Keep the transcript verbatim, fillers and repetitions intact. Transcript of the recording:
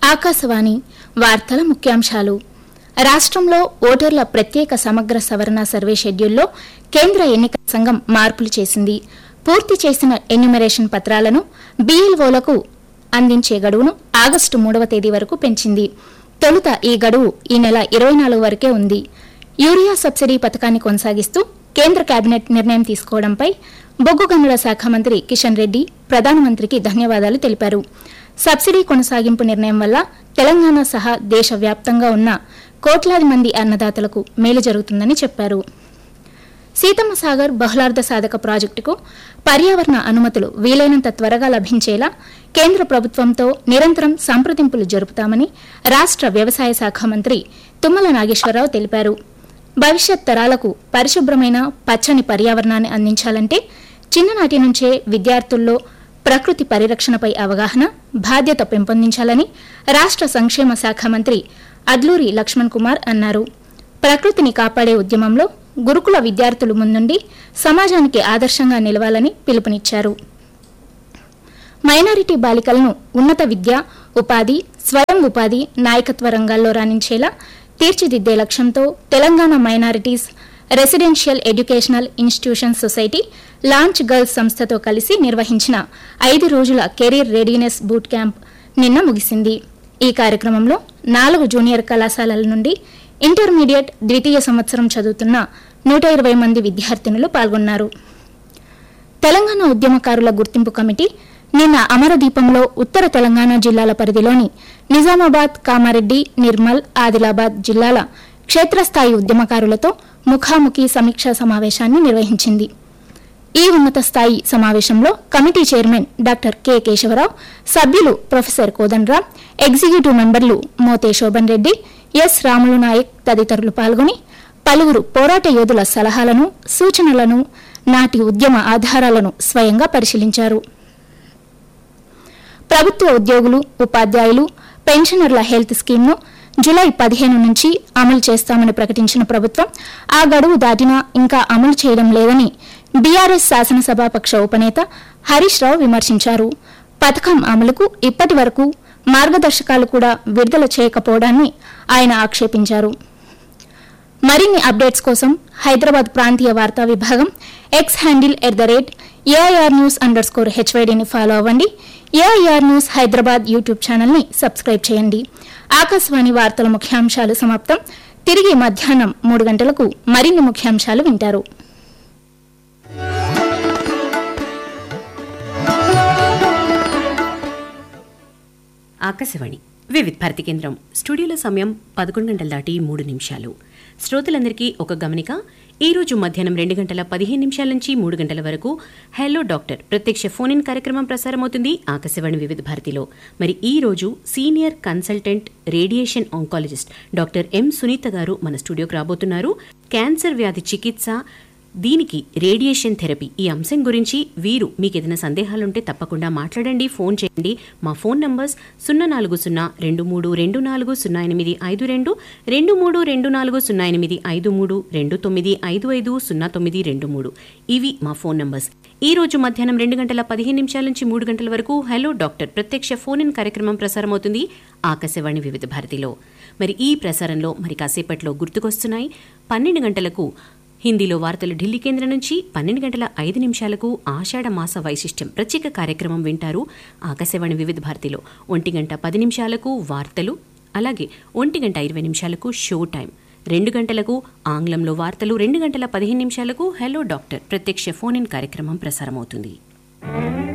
ఆకాశవాణి వార్తల ముఖ్యాంశాలు. రాష్ట్రంలో ఓటర్ల ప్రత్యేక సమగ్ర సవరణ సర్వే షెడ్యూల్లో కేంద్ర ఎన్నికల సంఘం మార్పులు చేసింది. పూర్తి చేసిన ఎన్యూమరేషన్ పత్రాలను బీఎల్ఓలకు అందించే గడువును ఆగస్టు మూడవ తేదీ వరకు పెంచింది. తొలుత ఈ గడువు ఈ నెల ఇరవై నాలుగు వరకే ఉంది. యూరియా సబ్సిడీ పథకాన్ని కొనసాగిస్తూ కేంద్ర కేబినెట్ నిర్ణయం తీసుకోవడంపై బొగ్గు గనుల శాఖ మంత్రి కిషన్ రెడ్డి ప్రధానమంత్రికి ధన్యవాదాలు తెలిపారు. సబ్సిడీ కొనసాగింపు నిర్ణయం వల్ల తెలంగాణ సహా దేశవ్యాప్తంగా ఉన్న కోట్లాది మంది అన్నదాతలకు మేలు జరుగుతుందని చెప్పారు. సీతమ్మ సాగర్ బహుళార్థ సాధక ప్రాజెక్టుకు పర్యావరణ అనుమతులు వీలైనంత త్వరగా లభించేలా కేంద్ర ప్రభుత్వంతో నిరంతరం సంప్రదింపులు జరుపుతామని రాష్ట వ్యవసాయ శాఖ మంత్రి తుమ్మల నాగేశ్వరరావు తెలిపారు. భవిష్యత్ తరాలకు పరిశుభ్రమైన పచ్చని పర్యావరణాన్ని అందించాలంటే చిన్ననాటి నుంచే విద్యార్థుల్లో ప్రకృతి పరిరక్షణపై అవగాహన, బాధ్యత పెంపొందించాలని రాష్ట సంక్షేమ శాఖ మంత్రి అద్లూరి లక్ష్మణ్ కుమార్ అన్నారు. ప్రకృతిని కాపాడే ఉద్యమంలో గురుకుల విద్యార్థులు ముందుండి సమాజానికి ఆదర్శంగా నిలవాలని పిలుపునిచ్చారు. మైనారిటీ బాలికలను ఉన్నత విద్య, ఉపాధి, స్వయం ఉపాధి, నాయకత్వ రంగాల్లో రాణించేలా తీర్చిదిద్దే లక్ష్యంతో Telangana minorities residential educational institution society launch girls సంస్థతో కలిసి నిర్వహించిన ఐదు రోజుల కెరీర్ రెడీనెస్ బూట్ క్యాంప్ నిన్న ముగిసింది. ఈ కార్యక్రమంలో నాలుగు జూనియర్ కళాశాలల నుండి ఇంటర్మీడియట్ ద్వితీయ సంవత్సరం చదువుతున్న నూట ఇరవై మంది విద్యార్థినులు పాల్గొన్నారు. తెలంగాణ ఉద్యమకారుల గుర్తింపు కమిటీ నిన్న అమరదీపంలో ఉత్తర తెలంగాణ జిల్లాల పరిధిలోని నిజామాబాద్, కామారెడ్డి, నిర్మల్, ఆదిలాబాద్ జిల్లాల క్షేత్రస్థాయి ఉద్యమకారులతో ముఖాముఖి సమీక్షా సమావేశాన్ని నిర్వహించింది. ఈ ఉన్నత స్థాయి సమావేశంలో committee chairman doctor K Keshavarao, సభ్యులు ప్రొఫెసర్ కోదండరాం, ఎగ్జిక్యూటివ్ మెంబర్లు మోతే శోభన్ రెడ్డి, ఎస్ రాములు నాయక్ తదితరులు పాల్గొని పలువురు పోరాట యోధుల సలహాలను, సూచనలను, నాటి ఉద్యమ ఆధారాలను స్వయంగా పరిశీలించారు. ప్రభుత్వ ఉద్యోగులు, ఉపాధ్యాయులు, పెన్షనర్ల హెల్త్ స్కీమ్ను జులై పదిహేను నుంచి అమలు చేస్తామని ప్రకటించిన ప్రభుత్వం ఆ గడువు దాటినా ఇంకా అమలు చేయడం లేదని బీఆర్ఎస్ శాసనసభాపక్ష ఉపనేత హరీష్ రావు విమర్శించారు. పథకం అమలుకు ఇప్పటి వరకు మార్గదర్శకాలు కూడా విడుదల చేయకపోవడాన్ని ఆయన ఆక్షేపించారు. మరిన్ని అప్డేట్స్ కోసం హైదరాబాద్ ప్రాంతీయ వార్తా విభాగం X handle at the rate AIR news under score హెచ్వైడీని follow అవ్వండి. ఏఐఆర్ న్యూస్ హైదరాబాద్ యూట్యూబ్ ఛానల్ని సబ్స్క్రైబ్ చేయండి. ఆకాశవాణి వార్తల ముఖ్యాంశాలు సమాప్తం. తిరిగి మధ్యాహ్నం మూడు గంటలకు మరిన్ని ముఖ్యాంశాలు వింటారు. ఆకాశవాణి వివిధ భారతి కేంద్రం స్టూడియోలో సమయం పదకొండు గంటల దాటి మూడు నిమిషాలు. శ్రోతలందరికీ ఒక గమనిక. ఈ రోజు మధ్యాహ్నం రెండు గంటల పదిహేను నిమిషాల నుంచి మూడు గంటల వరకు హలో డాక్టర్ ప్రత్యక్ష ఫోన్ ఇన్ కార్యక్రమం ప్రసారమవుతుంది ఆకాశవాణి వివిధ భారతిలో. మరి ఈ రోజు senior consultant radiation oncologist doctor M Sunitha గారు మన స్టూడియోకి రాబోతున్నారు. క్యాన్సర్ వ్యాధి చికిత్స, దీనికి రేడియేషన్ థెరపీ, ఈ అంశం గురించి వీరు మీకు ఏదైనా సందేహాలుంటే తప్పకుండా మాట్లాడండి, ఫోన్ చేయండి. మా ఫోన్ నంబర్స్ సున్నా నాలుగు సున్నా రెండు మూడు రెండు నాలుగు సున్నా ఎనిమిది ఐదు రెండు రెండు మూడు రెండు నాలుగు సున్నా ఎనిమిది ఐదు మూడు రెండు తొమ్మిది ఐదు ఐదు సున్నా తొమ్మిది రెండు మూడు ఇవి మా ఫోన్ నంబర్స్. ఈ రోజు మధ్యాహ్నం రెండు గంటల పదిహేను నిమిషాల నుంచి మూడు గంటల వరకు హలో డాక్టర్ ప్రత్యక్ష ఫోన్ ఇన్ కార్యక్రమం ప్రసారమవుతుంది ఆకాశవాణి వివిధ భారతిలో. మరి ఈ ప్రసారంలో మరి కాసేపట్లో గుర్తుకొస్తున్నాయి. పన్నెండు గంటలకు హిందీలో వార్తలు ఢిల్లీ కేంద్రం నుంచి, పన్నెండు గంటల ఐదు నిమిషాలకు ఆషాఢ మాస వైశిష్ట్యం ప్రత్యేక కార్యక్రమం వింటారు ఆకాశవాణి వివిధ భారతిలో. ఒంటి గంట పది నిమిషాలకు వార్తలు, అలాగే ఒంటి గంట ఇరవై నిమిషాలకు షో టైం, రెండు గంటలకు ఆంగ్లంలో వార్తలు, రెండు గంటల పదిహేను నిమిషాలకు హలో డాక్టర్ ప్రత్యక్ష ఫోన్ ఇన్ కార్యక్రమం ప్రసారమవుతుంది.